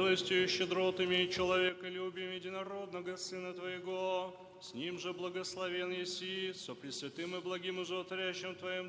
милостью и щедротами человеколюбием единородного Сына Твоего, с Ним же благословен еси, со Пресвятым и благим и животворящим Твоим